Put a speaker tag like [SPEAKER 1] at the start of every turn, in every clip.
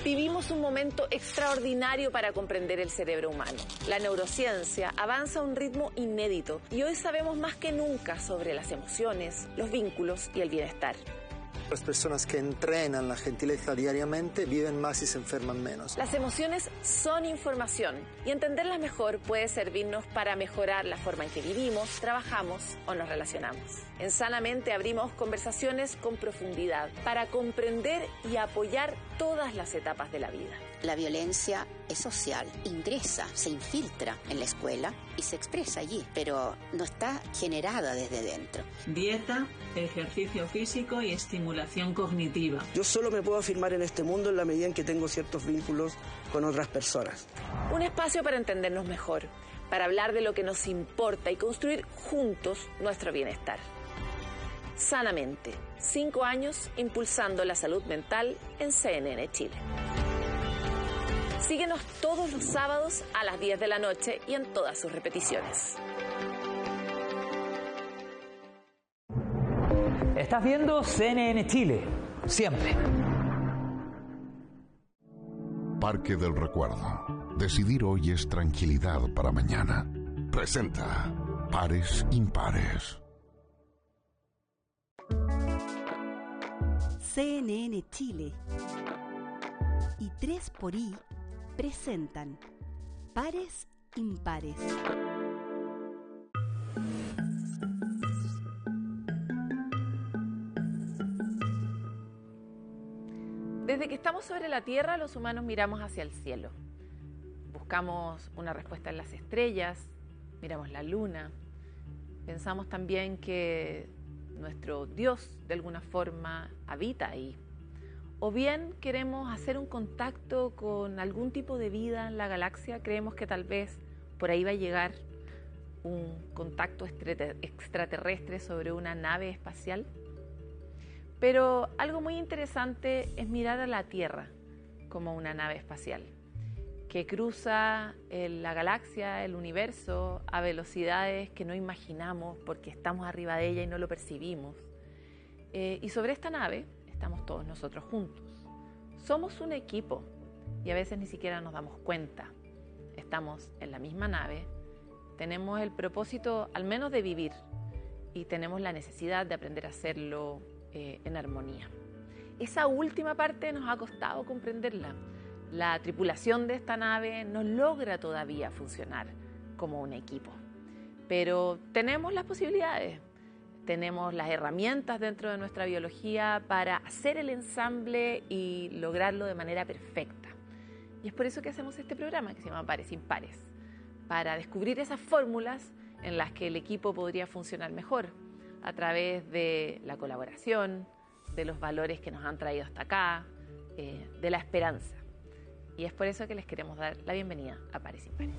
[SPEAKER 1] Vivimos un momento extraordinario para comprender el cerebro humano. La neurociencia avanza a un ritmo inédito y hoy sabemos más que nunca sobre las emociones, los vínculos y el bienestar.
[SPEAKER 2] Las personas que entrenan la gentileza diariamente viven más y se enferman menos.
[SPEAKER 1] Las emociones son información y entenderlas mejor puede servirnos para mejorar la forma en que vivimos, trabajamos o nos relacionamos. En Sanamente abrimos conversaciones con profundidad para comprender y apoyar todas las etapas de la vida.
[SPEAKER 3] La violencia es social, ingresa, se infiltra en la escuela y se expresa allí, pero no está generada desde dentro.
[SPEAKER 4] Dieta, ejercicio físico y estimulación cognitiva.
[SPEAKER 5] Yo solo me puedo afirmar en este mundo en la medida en que tengo ciertos vínculos con otras personas.
[SPEAKER 1] Un espacio para entendernos mejor, para hablar de lo que nos importa y construir juntos nuestro bienestar. Sanamente, 5 años impulsando la salud mental en CNN Chile. Síguenos todos los sábados a las 10 de la noche y en todas sus repeticiones.
[SPEAKER 6] Estás viendo CNN Chile, siempre.
[SPEAKER 7] Parque del Recuerdo. Decidir hoy es tranquilidad para mañana. Presenta Pares Impares.
[SPEAKER 8] CNN Chile y 3xI presentan Pares Impares.
[SPEAKER 1] Desde que estamos sobre la Tierra, los humanos miramos hacia el cielo. Buscamos una respuesta en las estrellas, miramos la luna. Pensamos también que nuestro Dios, de alguna forma, habita ahí. O bien queremos hacer un contacto con algún tipo de vida en la galaxia. Creemos que tal vez por ahí va a llegar un contacto extraterrestre sobre una nave espacial. Pero algo muy interesante es mirar a la Tierra como una nave espacial que cruza la galaxia, el universo, a velocidades que no imaginamos porque estamos arriba de ella y no lo percibimos. Y sobre esta nave estamos todos nosotros juntos. Somos un equipo y a veces ni siquiera nos damos cuenta. Estamos en la misma nave, tenemos el propósito al menos de vivir y tenemos la necesidad de aprender a hacerlo en armonía. Esa última parte nos ha costado comprenderla. La tripulación de esta nave no logra todavía funcionar como un equipo, pero tenemos las posibilidades. Tenemos las herramientas dentro de nuestra biología para hacer el ensamble y lograrlo de manera perfecta. Y es por eso que hacemos este programa que se llama Pares Impares, para descubrir esas fórmulas en las que el equipo podría funcionar mejor a través de la colaboración, de los valores que nos han traído hasta acá, de la esperanza. Y es por eso que les queremos dar la bienvenida a Pares Impares.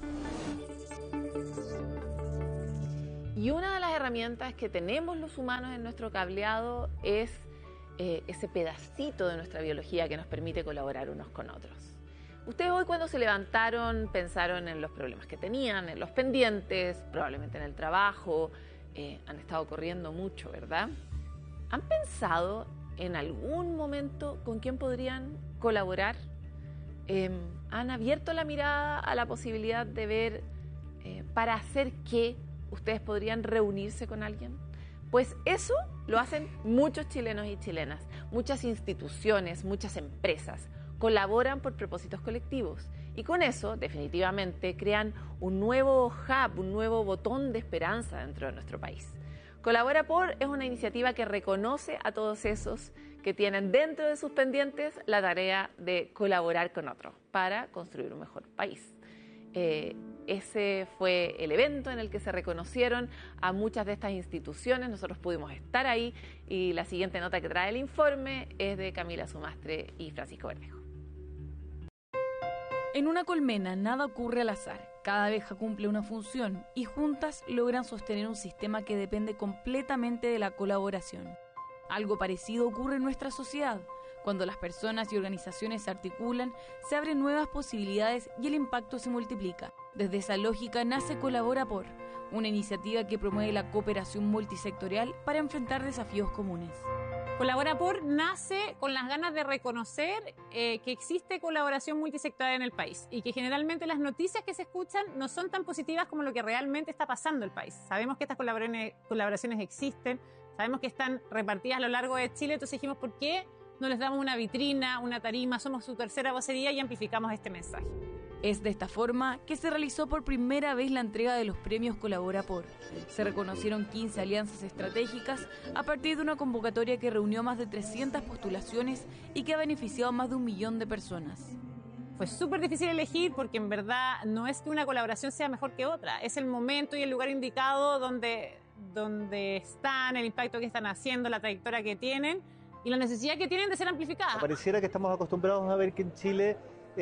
[SPEAKER 1] Y una de las herramientas que tenemos los humanos en nuestro cableado es ese pedacito de nuestra biología que nos permite colaborar unos con otros. Ustedes hoy cuando se levantaron pensaron en los problemas que tenían, en los pendientes, probablemente en el trabajo, han estado corriendo mucho, ¿verdad? ¿Han pensado en algún momento con quién podrían colaborar? ¿Han abierto la mirada a la posibilidad de ver para hacer qué ustedes podrían reunirse con alguien? Pues eso lo hacen muchos chilenos y chilenas, muchas instituciones, muchas empresas colaboran por propósitos colectivos y con eso definitivamente crean un nuevo hub, un nuevo botón de esperanza dentro de nuestro país. Colabora Por es una iniciativa que reconoce a todos esos que tienen dentro de sus pendientes la tarea de colaborar con otros para construir un mejor país. Ese fue el evento en el que se reconocieron a muchas de estas instituciones. Nosotros pudimos estar ahí y la siguiente nota que trae el informe es de Camila Sumastre y Francisco Verdejo.
[SPEAKER 9] En una colmena nada ocurre al azar. Cada abeja cumple una función y juntas logran sostener un sistema que depende completamente de la colaboración. Algo parecido ocurre en nuestra sociedad. Cuando las personas y organizaciones se articulan, se abren nuevas posibilidades y el impacto se multiplica. Desde esa lógica nace Colabora Por, una iniciativa que promueve la cooperación multisectorial para enfrentar desafíos comunes.
[SPEAKER 10] Colaborapor nace con las ganas de reconocer que existe colaboración multisectorial en el país y que generalmente las noticias que se escuchan no son tan positivas como lo que realmente está pasando en el país. Sabemos que estas colaboraciones existen, sabemos que están repartidas a lo largo de Chile, entonces dijimos, ¿por qué no les damos una vitrina, una tarima? Somos su tercera vocería y amplificamos este mensaje.
[SPEAKER 9] Es de esta forma que se realizó por primera vez la entrega de los premios Colaborapor. Se reconocieron 15 alianzas estratégicas a partir de una convocatoria que reunió más de 300 postulaciones y que ha beneficiado a más de 1 millón de personas.
[SPEAKER 10] Fue súper difícil elegir porque en verdad no es que una colaboración sea mejor que otra, es el momento y el lugar indicado donde están, el impacto que están haciendo, la trayectoria que tienen y la necesidad que tienen de ser amplificadas.
[SPEAKER 11] Pareciera que estamos acostumbrados a ver que en Chile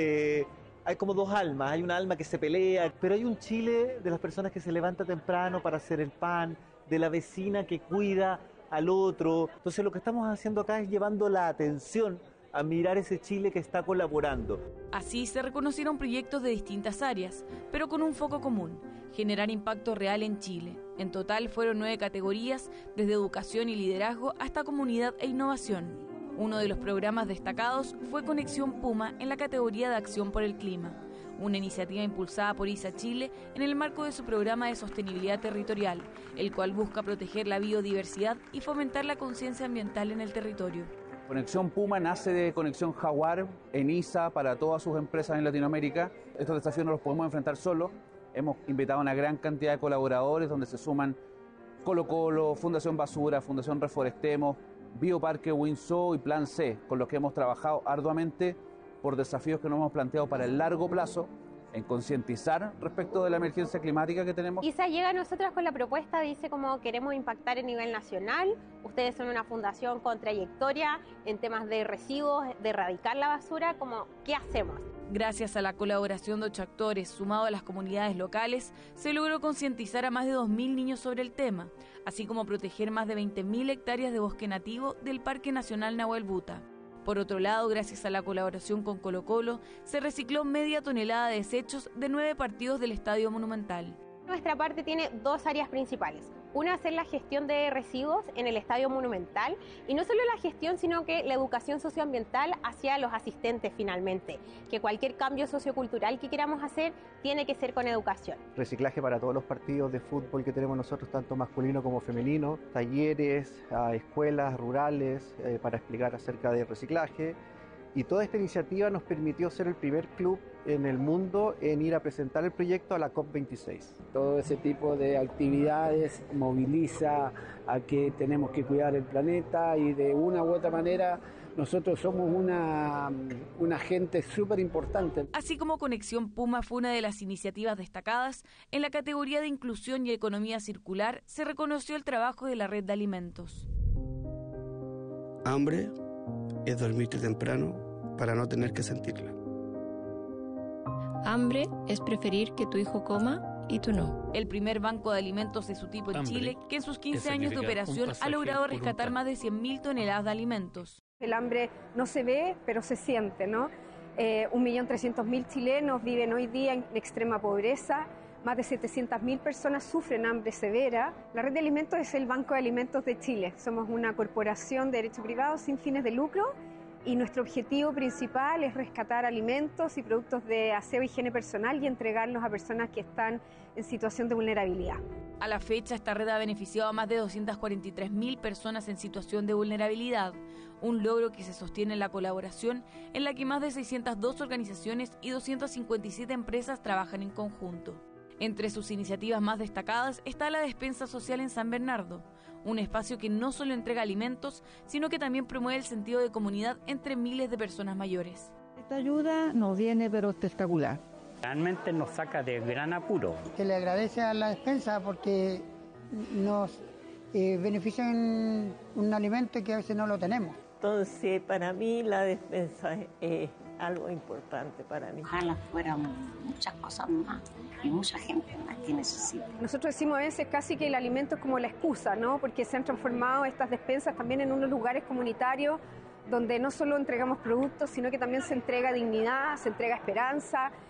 [SPEAKER 11] hay como dos almas, hay una alma que se pelea, pero hay un Chile de las personas que se levanta temprano para hacer el pan, de la vecina que cuida al otro. Entonces lo que estamos haciendo acá es llevando la atención a mirar ese Chile que está colaborando.
[SPEAKER 9] Así se reconocieron proyectos de distintas áreas, pero con un foco común: generar impacto real en Chile. En total fueron 9 categorías, desde educación y liderazgo hasta comunidad e innovación. Uno de los programas destacados fue Conexión Puma en la categoría de Acción por el Clima, una iniciativa impulsada por ISA Chile en el marco de su programa de sostenibilidad territorial, el cual busca proteger la biodiversidad y fomentar la conciencia ambiental en el territorio.
[SPEAKER 12] Conexión Puma nace de Conexión Jaguar en ISA para todas sus empresas en Latinoamérica. Estos desafíos no los podemos enfrentar solos. Hemos invitado a una gran cantidad de colaboradores donde se suman Colo Colo, Fundación Basura, Fundación Reforestemos, Bioparque Windsor y Plan C, con los que hemos trabajado arduamente por desafíos que nos hemos planteado para el largo plazo, en concientizar respecto de la emergencia climática que tenemos.
[SPEAKER 13] ISA llega a nosotros con la propuesta, dice como queremos impactar a nivel nacional, ustedes son una fundación con trayectoria en temas de residuos, de erradicar la basura, como ¿qué hacemos?
[SPEAKER 9] Gracias a la colaboración de 8 actores, sumado a las comunidades locales, se logró concientizar a más de 2.000 niños sobre el tema, así como proteger más de 20.000 hectáreas de bosque nativo del Parque Nacional Nahuel Buta. Por otro lado, gracias a la colaboración con Colo Colo, se recicló media tonelada de desechos de 9 partidos del Estadio Monumental.
[SPEAKER 13] Nuestra parte tiene 2 áreas principales. Una, hacer la gestión de residuos en el Estadio Monumental, y no solo la gestión, sino que la educación socioambiental hacia los asistentes finalmente, que cualquier cambio sociocultural que queramos hacer tiene que ser con educación.
[SPEAKER 11] Reciclaje para todos los partidos de fútbol que tenemos nosotros, tanto masculino como femenino, talleres a escuelas rurales para explicar acerca del reciclaje. Y toda esta iniciativa nos permitió ser el primer club en el mundo en ir a presentar el proyecto a la COP26.
[SPEAKER 14] Todo ese tipo de actividades moviliza a que tenemos que cuidar el planeta y de una u otra manera nosotros somos una gente súper importante.
[SPEAKER 9] Así como Conexión Puma fue una de las iniciativas destacadas, en la categoría de Inclusión y Economía Circular se reconoció el trabajo de la Red de Alimentos.
[SPEAKER 5] Hambre es dormirte temprano para no tener que sentirla.
[SPEAKER 15] Hambre es preferir que tu hijo coma y tú no.
[SPEAKER 9] El primer banco de alimentos de su tipo en Chile, que en sus 15 años de operación ha logrado rescatar más de 100.000 toneladas de alimentos.
[SPEAKER 16] El hambre no se ve, pero se siente, ¿no? 1.300.000 chilenos viven hoy día en extrema pobreza. Más de 700.000 personas sufren hambre severa. La Red de Alimentos es el Banco de Alimentos de Chile. Somos una corporación de derecho privado sin fines de lucro y nuestro objetivo principal es rescatar alimentos y productos de aseo y higiene personal y entregarlos a personas que están en situación de vulnerabilidad.
[SPEAKER 9] A la fecha, esta red ha beneficiado a más de 243.000 personas en situación de vulnerabilidad, un logro que se sostiene en la colaboración en la que más de 602 organizaciones y 257 empresas trabajan en conjunto. Entre sus iniciativas más destacadas está la Despensa Social en San Bernardo, un espacio que no solo entrega alimentos, sino que también promueve el sentido de comunidad entre miles de personas mayores.
[SPEAKER 17] Esta ayuda nos viene pero espectacular.
[SPEAKER 18] Realmente nos saca de gran apuro.
[SPEAKER 19] Que le agradece a la despensa porque nos benefician un alimento que a veces no lo tenemos.
[SPEAKER 20] Entonces, para mí la despensa es algo importante para mí.
[SPEAKER 3] Ojalá fueran muchas cosas más y mucha gente más que necesita.
[SPEAKER 16] Nosotros decimos a veces casi que el alimento es como la excusa, ¿no? Porque se han transformado estas despensas también en unos lugares comunitarios donde no solo entregamos productos, sino que también se entrega dignidad, se entrega esperanza,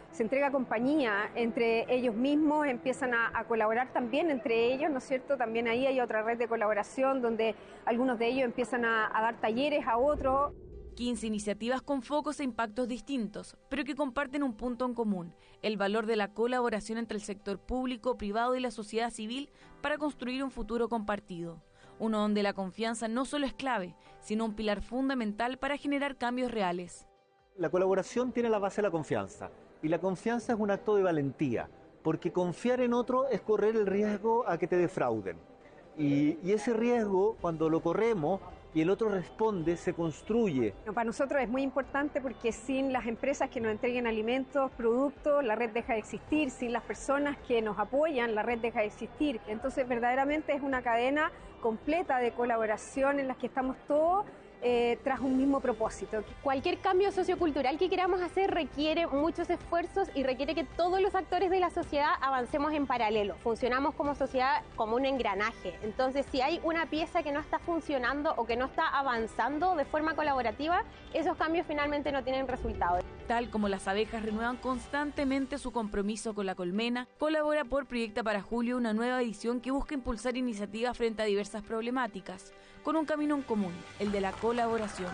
[SPEAKER 16] se entrega compañía entre ellos mismos, empiezan a colaborar también entre ellos, ¿no es cierto? También ahí hay otra red de colaboración donde algunos de ellos empiezan a dar talleres a otros.
[SPEAKER 9] 15 iniciativas con focos e impactos distintos, pero que comparten un punto en común: el valor de la colaboración entre el sector público, privado y la sociedad civil para construir un futuro compartido. Uno donde la confianza no solo es clave, sino un pilar fundamental para generar cambios reales.
[SPEAKER 11] La colaboración tiene la base de la confianza, y la confianza es un acto de valentía, porque confiar en otro es correr el riesgo a que te defrauden. Y ese riesgo, cuando lo corremos y el otro responde, se construye.
[SPEAKER 16] Para nosotros es muy importante porque sin las empresas que nos entreguen alimentos, productos, la red deja de existir. Sin las personas que nos apoyan, la red deja de existir. Entonces, verdaderamente es una cadena completa de colaboración en la que estamos todos tras un mismo propósito.
[SPEAKER 13] Cualquier cambio sociocultural que queramos hacer requiere muchos esfuerzos y requiere que todos los actores de la sociedad avancemos en paralelo. Funcionamos como sociedad como un engranaje. Entonces, si hay una pieza que no está funcionando o que no está avanzando de forma colaborativa, esos cambios finalmente no tienen resultado.
[SPEAKER 9] Tal como las abejas renuevan constantemente su compromiso con la colmena, colabora por Proyecta para Julio una nueva edición que busca impulsar iniciativas frente a diversas problemáticas, con un camino en común, el de la colaboración.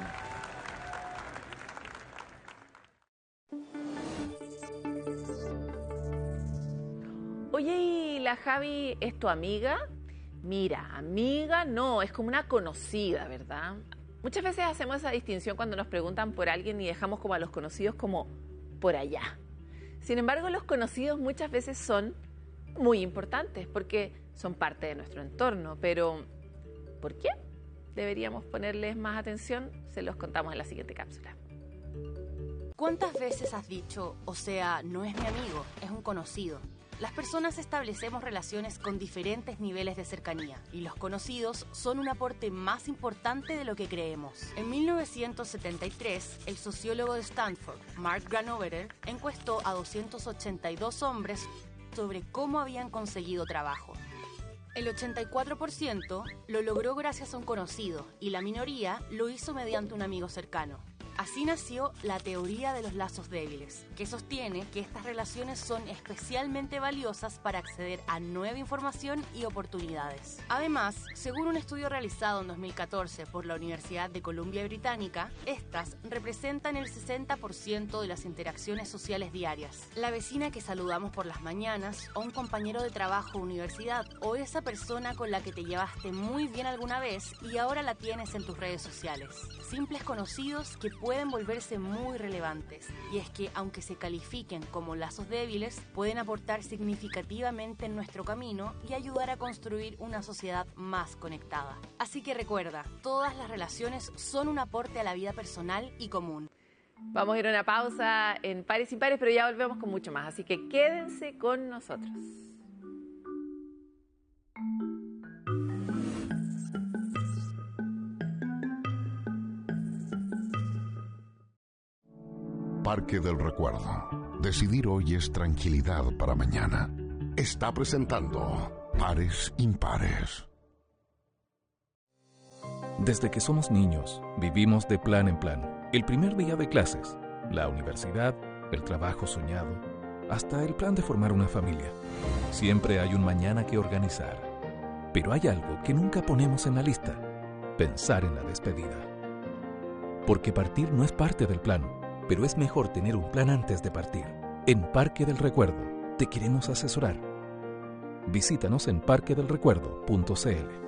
[SPEAKER 1] Oye, ¿y la Javi es tu amiga? Mira, amiga no, es como una conocida, ¿verdad? Muchas veces hacemos esa distinción cuando nos preguntan por alguien y dejamos como a los conocidos como por allá. Sin embargo, los conocidos muchas veces son muy importantes porque son parte de nuestro entorno. Pero, ¿por qué deberíamos ponerles más atención? Se los contamos en la siguiente cápsula.
[SPEAKER 21] ¿Cuántas veces has dicho, o sea, no es mi amigo, es un conocido? Las personas establecemos relaciones con diferentes niveles de cercanía y los conocidos son un aporte más importante de lo que creemos. En 1973, el sociólogo de Stanford, Mark Granovetter, encuestó a 282 hombres sobre cómo habían conseguido trabajo. El 84% lo logró gracias a un conocido y la minoría lo hizo mediante un amigo cercano. Así nació la teoría de los lazos débiles, que sostiene que estas relaciones son especialmente valiosas para acceder a nueva información y oportunidades. Además, según un estudio realizado en 2014 por la Universidad de Columbia Británica, estas representan el 60% de las interacciones sociales diarias. La vecina que saludamos por las mañanas, o un compañero de trabajo o universidad, o esa persona con la que te llevaste muy bien alguna vez y ahora la tienes en tus redes sociales. Simples conocidos que pueden volverse muy relevantes, y es que aunque se califiquen como lazos débiles, pueden aportar significativamente en nuestro camino y ayudar a construir una sociedad más conectada. Así que recuerda, todas las relaciones son un aporte a la vida personal y común.
[SPEAKER 1] Vamos a ir a una pausa en Pares y Pares, pero ya volvemos con mucho más, así que quédense con nosotros.
[SPEAKER 7] Parque del Recuerdo. Decidir hoy es tranquilidad para mañana. Está presentando Pares Impares.
[SPEAKER 22] Desde que somos niños, vivimos de plan en plan. El primer día de clases, la universidad, el trabajo soñado, hasta el plan de formar una familia. Siempre hay un mañana que organizar. Pero hay algo que nunca ponemos en la lista: pensar en la despedida. Porque partir no es parte del plan, pero es mejor tener un plan antes de partir. En Parque del Recuerdo te queremos asesorar. Visítanos en parquedelrecuerdo.cl.